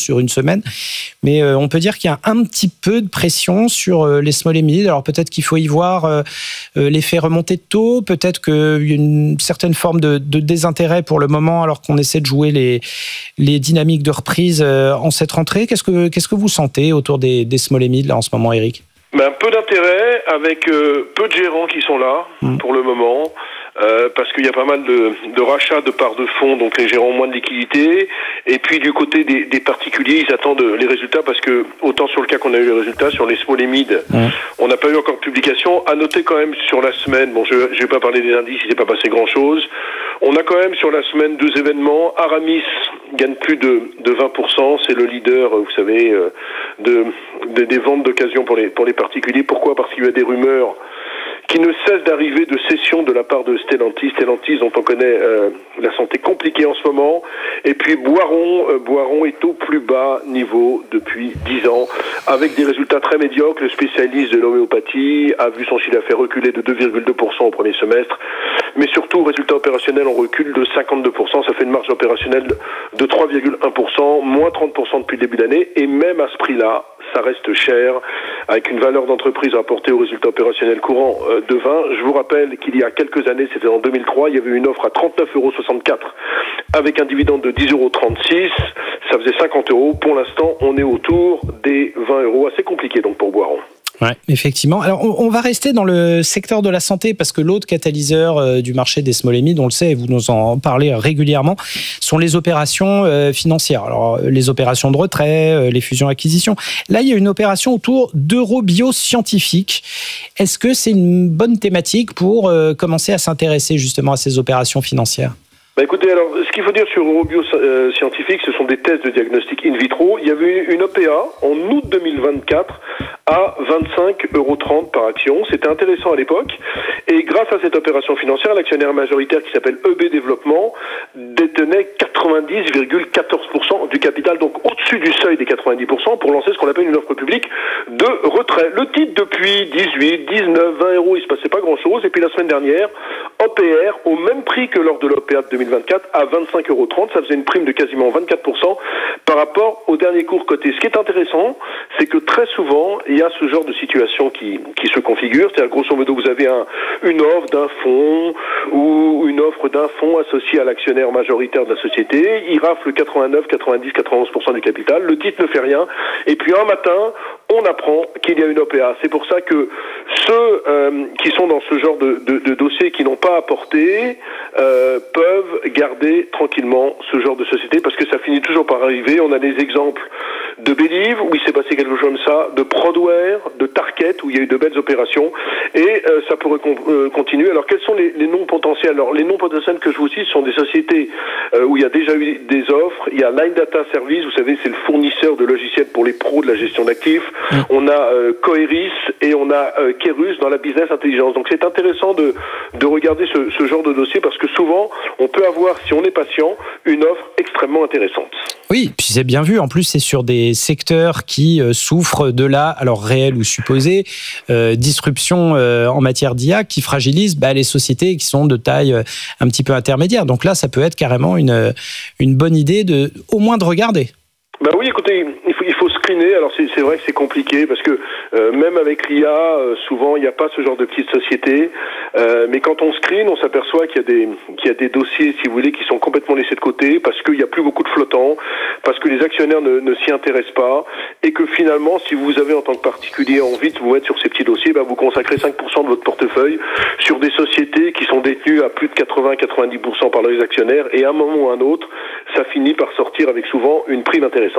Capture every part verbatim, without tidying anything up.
sur une semaine. Mais euh, on peut dire qu'il y a un petit peu de pression sur euh, les small et mid. Alors peut-être qu'il faut y voir euh, euh, l'effet remontée de taux, peut-être qu'il y a une certaine forme de, de désintérêt pour le moment, alors qu'on essaie de jouer les, les dynamiques de reprise euh, en cette rentrée. Qu'est-ce que, qu'est-ce que vous sentez autour des, des small et mid là en ce moment, Eric ? Ben, peu d'intérêt, avec euh, peu de gérants qui sont là mmh. pour le moment. Euh, parce qu'il y a pas mal de, de rachats de parts de fonds, donc les gérants ont moins de liquidités. Et puis du côté des, des particuliers, ils attendent les résultats parce que autant sur le cas qu'on a eu les résultats, sur les small et mid, mmh. on n'a pas eu encore de publication. À noter quand même sur la semaine, bon je ne vais pas parler des indices, il n'est pas passé grand-chose. On a quand même sur la semaine deux événements. Aramis gagne plus de, de vingt pour cent, c'est le leader, vous savez, de, de, des ventes d'occasion pour les, pour les particuliers. Pourquoi ? Parce qu'il y a des rumeurs qui ne cesse d'arriver de cession de la part de Stellantis. Stellantis, dont on connaît euh, la santé compliquée en ce moment. Et puis Boiron, euh, Boiron est au plus bas niveau depuis dix ans, avec des résultats très médiocres. Le spécialiste de l'homéopathie a vu son chiffre d'affaires reculer de deux virgule deux pour cent au premier semestre. Mais surtout, résultat opérationnel en recul de cinquante-deux pour cent. Ça fait une marge opérationnelle de trois virgule un pour cent, moins trente pour cent depuis le début d'année. Et même à ce prix-là, ça reste cher, avec une valeur d'entreprise rapportée au résultat opérationnel courant euh, de vingt. Je vous rappelle qu'il y a quelques années, c'était en deux mille trois, il y avait une offre à trente-neuf euros soixante-quatre avec un dividende de dix euros trente-six. Ça faisait cinquante euros. Pour l'instant, on est autour des vingt euros. Assez compliqué donc pour Boiron. Ouais, effectivement. Alors, on, on va rester dans le secteur de la santé parce que l'autre catalyseur euh, du marché des small et mid, on le sait, et vous nous en parlez régulièrement, sont les opérations euh, financières. Alors, les opérations de retrait, euh, les fusions-acquisitions. Là, il y a une opération autour d'Eurobio Scientifique. Est-ce que c'est une bonne thématique pour euh, commencer à s'intéresser justement à ces opérations financières ? Bah écoutez, alors, ce qu'il faut dire sur Eurobio euh, Scientifique, ce sont des tests de diagnostic in vitro. Il y avait une O P A en août deux mille vingt-quatre à vingt-cinq euros trente par action. C'était intéressant à l'époque. Et grâce à cette opération financière, l'actionnaire majoritaire qui s'appelle E B Développement détenait quatre-vingt-dix virgule quatorze pour cent du capital, donc au-dessus du seuil des quatre-vingt-dix pour cent, pour lancer ce qu'on appelle une offre publique de retrait. Le titre, depuis dix-huit, dix-neuf, vingt euros, il se passait pas grand-chose. Et puis la semaine dernière, O P R, au même prix que lors de l'O P A de deux mille vingt-quatre, à vingt-cinq euros trente. Ça faisait une prime de quasiment vingt-quatre pour cent par rapport au dernier cours coté. Ce qui est intéressant, c'est que très souvent, il y a ce genre de situation qui, qui se configure. C'est-à-dire, grosso modo, vous avez un, une offre d'un fonds ou une offre d'un fonds associé à l'actionnaire majoritaire de la société. Il rafle quatre-vingt-neuf, quatre-vingt-dix, quatre-vingt-onze pour cent du capital. Le titre ne fait rien. Et puis, un matin, on apprend qu'il y a une O P A. C'est pour ça que ceux euh, qui sont dans ce genre de, de, de dossier qui n'ont pas apporté euh, peuvent garder tranquillement ce genre de société parce que ça finit toujours par arriver. On a des exemples de Believe où il s'est passé quelque chose comme ça, de Prodware, de Target où il y a eu de belles opérations et euh, ça pourrait con, euh, continuer. Alors quels sont les, les noms potentiels ? Alors les noms potentiels que je vous cite sont des sociétés euh, où il y a déjà eu des offres. Il y a Line Data Service, vous savez, c'est le fournisseur de logiciels pour les pros de la gestion d'actifs. Mmh. On a euh, Coeris et on a euh, Kerus dans la business intelligence. Donc c'est intéressant de, de regarder ce, ce genre de dossier parce que souvent on peut avoir, si on est patient, une offre extrêmement intéressante. Oui, puis c'est bien vu. En plus, c'est sur des secteurs qui euh, souffrent de la, alors réelle ou supposée, euh, disruption euh, en matière d'I A qui fragilise bah, les sociétés qui sont de taille euh, un petit peu intermédiaire. Donc là, ça peut être carrément une, une bonne idée de, au moins de regarder. Ben oui, écoutez, il faut, il faut screener. Alors c'est, c'est vrai que c'est compliqué parce que euh, même avec l'I A, euh, souvent il n'y a pas ce genre de petites sociétés. Euh, mais quand on screen, on s'aperçoit qu'il y a des qu'il y a des dossiers, si vous voulez, qui sont complètement laissés de côté parce qu'il n'y a plus beaucoup de flottants, parce que les actionnaires ne, ne s'y intéressent pas, et que finalement, si vous avez en tant que particulier envie de vous mettre sur ces petits dossiers, ben vous consacrez cinq pour cent de votre portefeuille sur des sociétés qui sont détenues à plus de quatre-vingts à quatre-vingt-dix pour cent par leurs actionnaires, et à un moment ou à un autre, ça finit par sortir avec souvent une prime intéressante.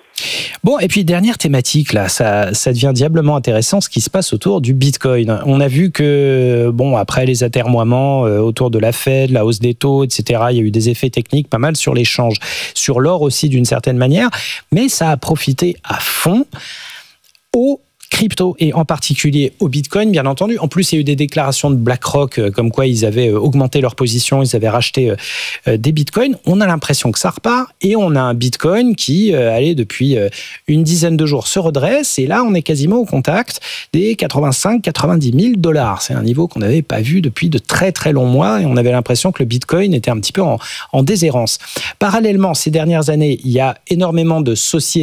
Bon, et puis dernière thématique, là, ça, ça devient diablement intéressant ce qui se passe autour du Bitcoin. On a vu que, bon, après les atermoiements euh, autour de la Fed, la hausse des taux, et cetera, il y a eu des effets techniques pas mal sur l'échange, sur l'or aussi d'une certaine manière, mais ça a profité à fond au crypto et en particulier au Bitcoin, bien entendu. En plus, il y a eu des déclarations de BlackRock euh, comme quoi ils avaient euh, augmenté leur position, ils avaient racheté euh, euh, des Bitcoins. On a l'impression que ça repart et on a un Bitcoin qui, euh, allez, depuis euh, une dizaine de jours se redresse et là, on est quasiment au contact des quatre-vingt-cinq à quatre-vingt-dix mille dollars. C'est un niveau qu'on n'avait pas vu depuis de très très longs mois et on avait l'impression que le Bitcoin était un petit peu en, en déshérence. Parallèlement, ces dernières années, il y a énormément de sociétés